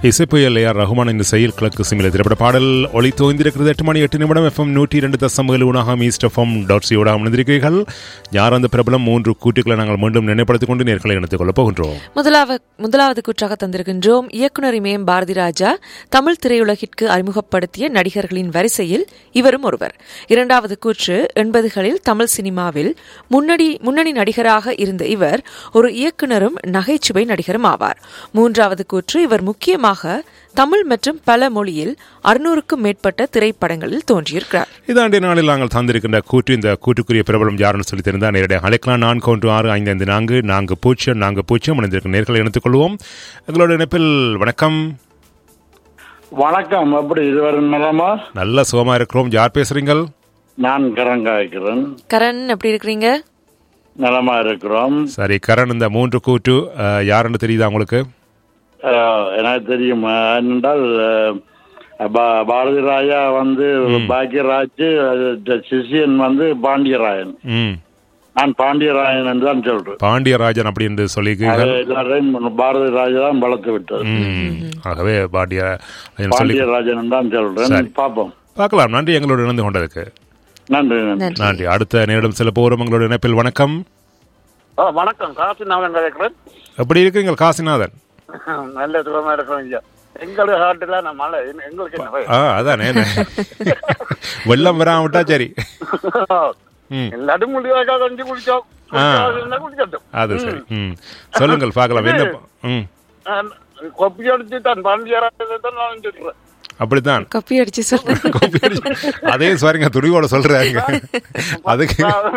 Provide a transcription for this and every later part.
இசைப்புயல் AR Rahman இந்த செயல் கிழக்கு சிமில திரைப்பட பாடல் ஒளி தோய்ந்திருக்கிறது. 8 மணி 8 நிமிடம் FM 102.7 ஊடாக ஈஸ்ட் FM .c ஊடாக இணைந்திருக்கிறீர்கள். யார் அந்த பிரபலம் 3 கூட்டுகளை நாங்கள் மீண்டும் நினைப்படுத்திக் கொண்டு நேர்களை இணைத்துக் கொள்ளப் போகின்றோம். முதலாவது கூற்றாக தந்திருக்கின்றோம். இயக்குனர் இமயம் பாரதி ராஜா தமிழ் திரையுலகிற்கு அறிமுகப்படுத்திய நடிகர்களின் வரிசையில் இவரும் ஒருவர். இரண்டாவது கூற்று 80களில் தமிழ் சினிமாவில் முன்னணி நடிகராக இருந்த இவர் ஒரு இயக்குனரும் நகைச்சுவை நடிகரும் ஆவார். மூன்றாவது கூற்று இவர் முக்கியமாக தமிழ் மற்றும் பல மொழியில் 600க்கும் மேற்பட்ட திரைப்படங்களில் தோன்றியிருக்கிறார். இதாண்டிய நாளில் நாங்கள் தந்திருக்கின்ற கூற்று. இந்த கூட்டுக்குரிய பிரபலம் யாருன்னு சொல்லி தெரிந்தால் நேரடியாக அழைக்கலாம். 416-554-4040 இணைந்திருக்கும் நேர்களை இணைத்துக் கொள்வோம். எங்களோட இணைப்பில் வணக்கம். வணக்கம். எப்படி இருவரும் நலமா? நல்ல சுகமா இருக்கிறோம். யார் பேசுறீங்கள்? நான் கரண் காய்க்கிறேன். கரண், எப்படி இருக்கிறீங்க? நலமா இருக்கிறோம். சரி கரண், இந்த 3 கூற்று யாருன்னு தெரியுதா உங்களுக்கு? எனக்கு தெரியும். என்னென்றால் பாரதி ராஜா பாக்யராஜ், சிஷியன் பாண்டியராயன். நான் பாண்டியராயன் என்று தான் சொல்றேன். பாண்டியராஜன் அப்படி என்று சொல்லி எல்லாரையும் பாரதி ராஜா தான் வளர்த்து விட்டது. ஆகவே பாண்டியராஜன் தான் சொல்றேன். பார்ப்போம், பார்க்கலாம். நன்றி எங்களோட இணைந்து கொண்டதுக்கு. நன்றி நன்றி. அடுத்த நேரிடம் சில போரும் எங்களோட இணைப்பில் வணக்கம். வணக்கம், காசிநாதன் கேட்கிறேன். எப்படி இருக்கீங்க காசிநாதன்? நல்ல சுகமா இருக்கிறோம். எங்களுக்கு ஹார்ட்ல மழை, எங்களுக்கு அதானே வெள்ளம் வராம விட்டா சரி. எல்லாரும் முடிவாக கொஞ்சம் குடிச்சோம். அது சரி. சொல்லுங்கள் பார்க்கலாம். என்ன கொப்பி அடிச்சு தான் பாண்டியராஜன் நான் சொல்றேன். அப்படித்தான் கப்பி அடிச்சு அதே சாரிங்க துணிவோட சொல்றாங்க. அதுக்கு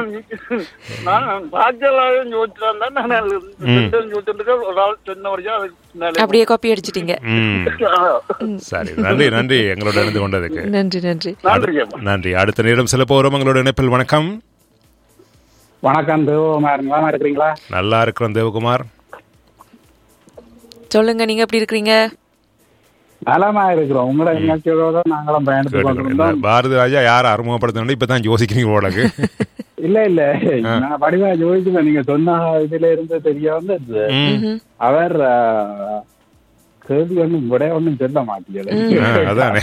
அப்படியே காப்பி அடிச்சிட்டீங்க. சரி, நன்றி நன்றி எங்களோட இணைந்து கொண்டதுக்கு. நன்றி நன்றி நன்றி. அடுத்த நேரம் சில போறோம். எங்களோட இணைப்பில் வணக்கம். வணக்கம் தேவகுமார், நல்லா இருக்கிறீங்களா? நல்லா இருக்கிறோம் தேவகுமார். சொல்லுங்க, நீங்க எப்படி இருக்கிறீங்க? நலமா இருக்கிறோம். உங்களோட நிகழ்ச்சியோட நாங்களும் பயணித்து கொண்டிருந்தோம். பாரதி ராஜா யாரை அறிமுகப்படுத்தணும் இப்பதான் யோசிக்கிறீங்க போலக்கு? இல்ல நான் படிவா யோசிச்சுவேன். நீங்க சொன்ன இதுல இருந்து தெரிய வந்தது. அவர் கேள்வி ஒண்ணும் விட ஒண்ணும் சொல்ல மாட்டீங்க. அதானே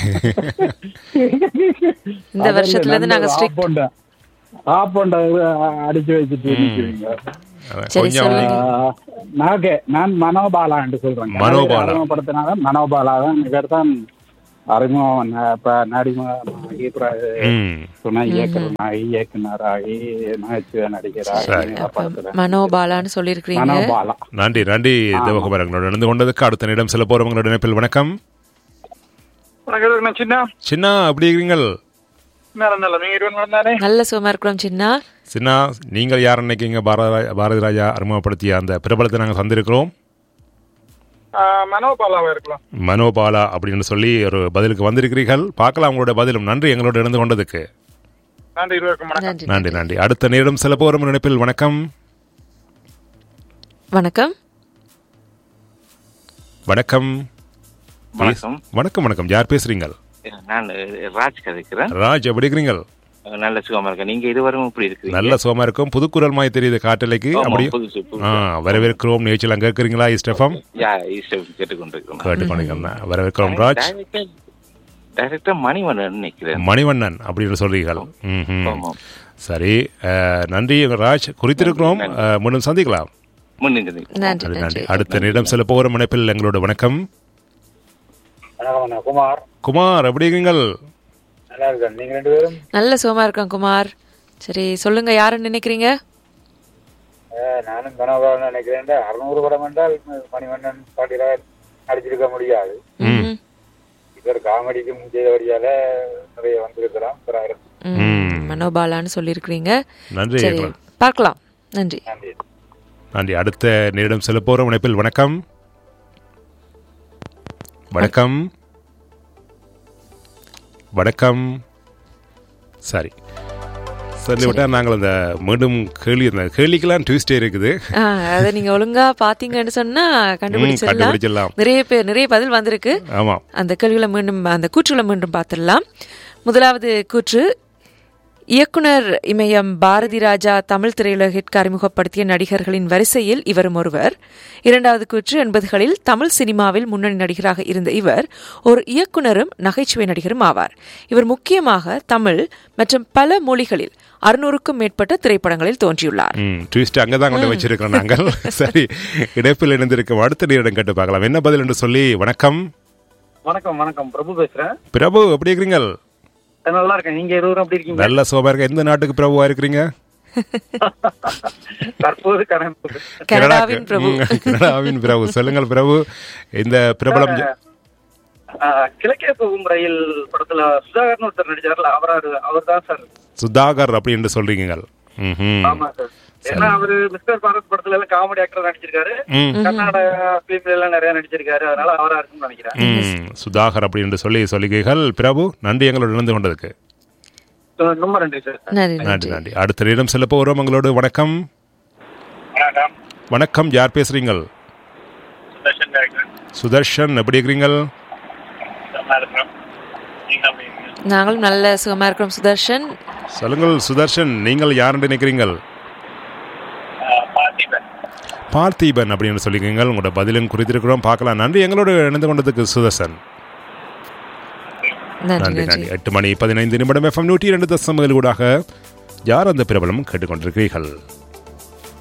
இந்த வருஷத்துல இருந்து நாங்க அடிச்சு வச்சுட்டு நிக்கிறீங்க. நான் மனோபாலா என்று சொல்றேன். அறிமுகப்படுத்தினால மனோபாலா தான் இவர்தான் அறிமுகம். துணை இயக்குனராகி நகைச்சுவை நடிகராக மனோபாலான்னு சொல்லியிருக்கீங்க. மனோபாலா. நன்றி நன்றி தேவகுமார் எங்களோட நடந்து கொண்டதுக்கு. அடுத்த நிமிடம் சில போறவங்களோட இணைப்பில் வணக்கம். சின்ன எப்படி இருக்கிறீங்கள்? நல்ல சுகமா இருக்கிறோம் சின்ன. நீங்கள் யார் நினைக்கீங்க பாரதி ராஜா அறிமுகப்படுத்திய அந்த பிரபலத்தை நாங்கள் தந்திருக்கிறோம்? மனோபாலா அப்படின்னு சொல்லி ஒரு பதிலுக்கு வந்திருக்கிறீர்கள். பார்க்கலாம் உங்களோட பதிலும். நன்றி எங்களோட இணைந்து கொண்டதுக்கு. நன்றி நன்றி. அடுத்த நேரம் சில போரும் நினைப்பில் வணக்கம். வணக்கம் வணக்கம் வணக்கம் வணக்கம் வணக்கம். யார் பேசுறீங்க? நான் ராஜ் கதைக்கிறேன். ராஜ் எப்படி இருக்கிறீங்க? நல்ல சுகமா இருக்கேன். நீங்க இதுவரைக்கும் எப்படி இருக்கீங்க? நல்ல சுகமா இருக்கும். புதுக்குரல் மாதிரி தெரியுது காட்டலைக்கு. அப்படி வரவேற்கிறோம். நிகழ்ச்சியில் அங்க இருக்கிறீங்களா? ஈஸ்டஃபம் கேட்டுக்கொண்டிருக்கிறோம். வரவேற்கிறோம் ராஜ். டைரக்டர் மணிவண்ணன் நினைக்கிறேன். மணிவண்ணன் அப்படின்னு சொல்றீர்கள். சரி, நன்றி ராஜ். குறித்திருக்கிறோம். மீண்டும் சந்திக்கலாம். நன்றி. அடுத்த நிமிடம் சில போற இணைப்பில் எங்களோட வணக்கம். குமார். குமார் எப்படி இருக்கீங்கள்? நல்ல சுகமா இருக்கேன் குமார். சரி சொல்லுங்க, யாருன்னு நினைக்கிறீங்க? நானும் மனோபாலன் நினைக்கிறேன். 600 படம் என்றால் மணிவண்ணன் பாண்டியராஜன் நடிச்சிருக்க முடியாது. இவர் காமெடிக்கு செய்தபடியால நிறைய வந்திருக்கலாம். மனோபாலான்னு சொல்லியிருக்கிறீங்க. நன்றி, பார்க்கலாம். நன்றி நன்றி. அடுத்த நேரம் சில போற இணைப்பில் வணக்கம். வணக்கம் வணக்கம். சரி சொல்லிவிட்டா நாங்கள் அந்த மீண்டும் கேள்விக்கெல்லாம் ட்விஸ்டே இருக்குது. அதை நீங்க ஒழுங்கா பாத்தீங்கன்னு சொன்னா கண்டுபிடிச்சிடலாம். நிறைய பதில் வந்திருக்கு. ஆமா, அந்த கேள்விகளை மீண்டும், அந்த கூற்றுகளை மீண்டும் பார்த்துடலாம். முதலாவது கூற்று இயக்குனர் இமயம் பாரதி ராஜா தமிழ் திரையுலகிற்கு அறிமுகப்படுத்திய நடிகர்களின் வரிசையில் இவரும் ஒருவர். இரண்டாவது கூற்று, 80களில் தமிழ் சினிமாவில் முன்னணி நடிகராக இருந்த இவர் ஒரு இயக்குனரும் நகைச்சுவை நடிகரும் ஆவார். இவர் முக்கியமாக தமிழ் மற்றும் பல மொழிகளில் 600க்கும் மேற்பட்ட திரைப்படங்களில் தோன்றியுள்ளார். அங்கதான் கொண்டு வச்சிருக்கிறோம் நாங்கள். சரி, இடைப்பில் இணைந்திருக்கும் அடுத்த நேரிடம் கேட்டு பார்க்கலாம் என்ன பதில் என்று சொல்லி. வணக்கம். வணக்கம். வணக்கம், பிரபு பேசுறேன். பிரபு, எப்படி இருக்கிறீங்க? நல்லா இருக்கேன். நீங்க இருவரும் எப்படி இருக்கீங்க? நல்ல சோபா இருக்க. எந்த நாட்டுக்கு பிரபுவா இருக்கிறீங்க? தற்போது கனடாவின் பிரபு. கனடாவின் பிரபு. சொல்லுங்கள் பிரபு, இந்த பிரபலம் கிழக்கே போகும் ரயில் படத்துல சுதாகர்னு ஒருத்தர் நடிச்சார்ல, அவர் தான் சார். சுதாகர் அப்படி என்று சொல்றீங்க? ஆமா சார். ஏன்னா அவரு மிஸ்டர் பாரத் படத்துல எல்லாம் காமெடி ஆக்டர் நடிச்சிருக்காரு, கர்நாடகா பிலிம்ல எல்லாம் நிறைய நடிச்சிருக்காரு. அதனால அவரா இருக்குன்னு நினைக்கிறேன். சுதாகர் அப்படி என்று சொல்லுகிறீர்கள். பிரபு, நன்றி எங்களோடு இணைந்து கொண்டதுக்கு. ரொம்ப நன்றி சார். நன்றி நன்றி. அடுத்த நேரம் செல்ல போறோம் உங்களோடு. வணக்கம். வணக்கம், யார் பேசுறீங்க? சுதர்ஷன், எப்படி இருக்கிறீங்க? நாங்களும் நல்ல சுகமா இருக்கிறோம் சுதர்ஷன். சொல்லுங்கள் சுதர்ஷன், நீங்கள் யார் என்று நினைக்கிறீங்கள்? பார்த்திபன் அப்படின்னு சொல்லிக்கிறீங்க. உங்களோட பதிலும் குறித்திருக்கிறோம், பார்க்கலாம். நன்றி எங்களோட இணைந்து கொண்டதுக்கு சுதர்ஷன். நன்றி நன்றி. 8 மணி 15 நிமிடம் FM 102.7 ஊடாக யார் அந்த பிரபலம் கேட்டுக்கொண்டிருக்கிறீர்கள்.